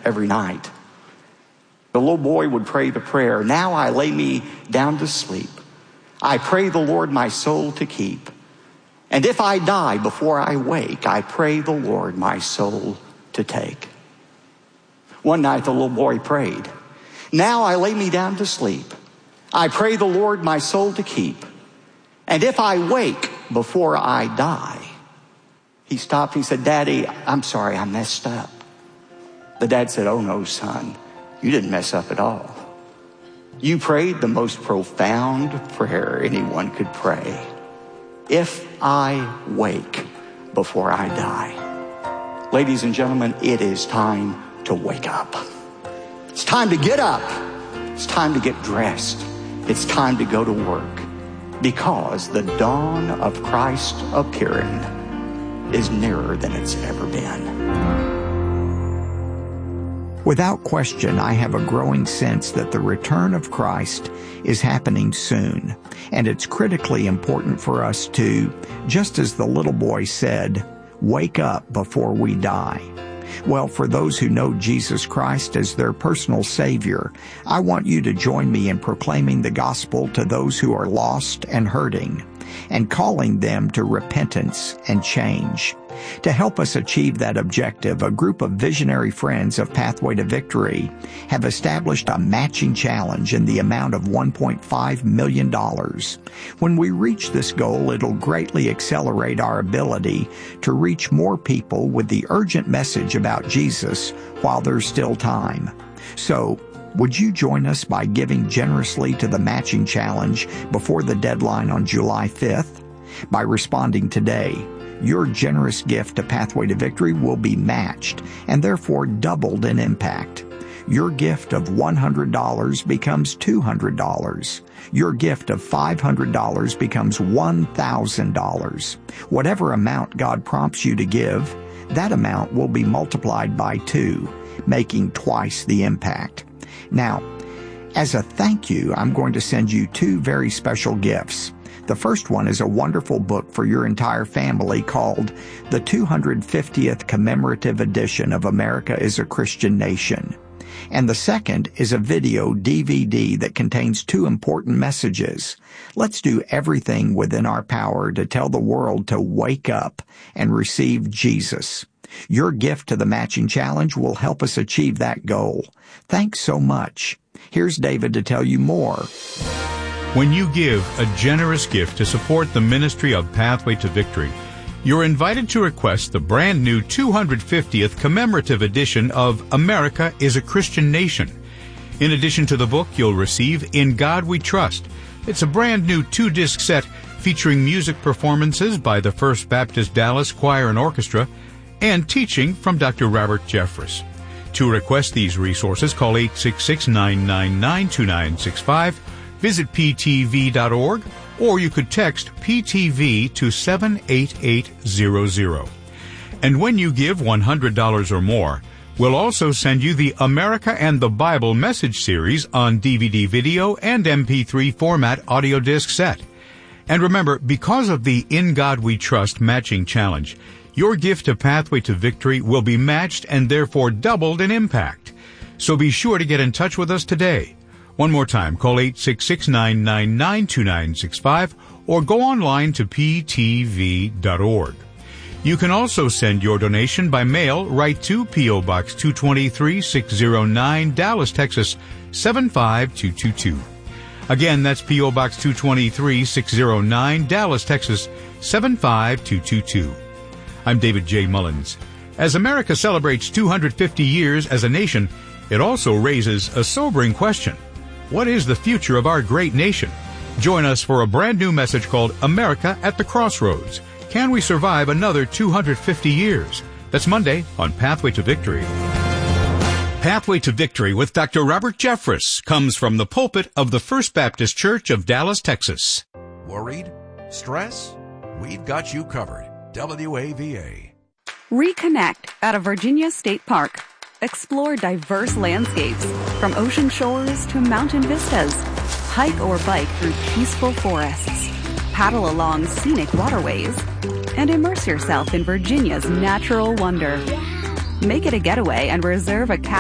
every night. The little boy would pray the prayer, "Now I lay me down to sleep. I pray the Lord my soul to keep. And if I die before I wake, I pray the Lord my soul to take." One night the little boy prayed, "Now I lay me down to sleep. I pray the Lord my soul to keep. And if I wake before I die." He stopped. He said, "Daddy, I'm sorry, I messed up." The dad said, "Oh no, son, you didn't mess up at all. You prayed the most profound prayer anyone could pray. If I wake before I die." Ladies and gentlemen, it is time to wake up. It's time to get up. It's time to get dressed. It's time to go to work, because the dawn of Christ appearing is nearer than it's ever been. Without question, I have a growing sense that the return of Christ is happening soon, and it's critically important for us to, just as the little boy said, wake up before we die. Well, for those who know Jesus Christ as their personal Savior, I want you to join me in proclaiming the gospel to those who are lost and hurting, and calling them to repentance and change. To help us achieve that objective, a group of visionary friends of Pathway to Victory have established a matching challenge in the amount of $1.5 million. When we reach this goal, it'll greatly accelerate our ability to reach more people with the urgent message about Jesus while there's still time. So, would you join us by giving generously to the matching challenge before the deadline on July 5th? By responding today, your generous gift to Pathway to Victory will be matched and therefore doubled in impact. Your gift of $100 becomes $200. Your gift of $500 becomes $1,000. Whatever amount God prompts you to give, that amount will be multiplied by 2, making twice the impact. Now, as a thank you, I'm going to send you 2 very special gifts. The first one is a wonderful book for your entire family called The 250th Commemorative Edition of America is a Christian Nation. And the second is a video DVD that contains 2 important messages. Let's do everything within our power to tell the world to wake up and receive Jesus. Your gift to the matching challenge will help us achieve that goal. Thanks so much. Here's David to tell you more. When you give a generous gift to support the ministry of Pathway to Victory, you're invited to request the brand new 250th commemorative edition of America is a Christian Nation. In addition to the book, you'll receive In God We Trust. It's a brand new 2-disc set featuring music performances by the First Baptist Dallas Choir and Orchestra and teaching from Dr. Robert Jeffress. To request these resources, call 866-999-2965, visit ptv.org, or you could text PTV to 78800. And when you give $100 or more, we'll also send you the America and the Bible message series on DVD video and MP3 format audio disc set. And remember, because of the In God We Trust matching challenge, your gift to Pathway to Victory will be matched and therefore doubled in impact. So be sure to get in touch with us today. One more time, call 866-999-2965 or go online to ptv.org. You can also send your donation by mail right to P.O. Box 223, 609, Dallas, Texas, 75222. Again, that's P.O. Box 223, 609, Dallas, Texas, 75222. I'm David J. Mullins. As America celebrates 250 years as a nation, it also raises a sobering question. What is the future of our great nation? Join us for a brand new message called America at the Crossroads. Can we survive another 250 years? That's Monday on Pathway to Victory. Pathway to Victory with Dr. Robert Jeffress comes from the pulpit of the First Baptist Church of Dallas, Texas. Worried? Stress? We've got you covered. WAVA. Reconnect at a Virginia State Park. Explore diverse landscapes, from ocean shores to mountain vistas. Hike or bike through peaceful forests. Paddle along scenic waterways. And immerse yourself in Virginia's natural wonder. Make it a getaway and reserve a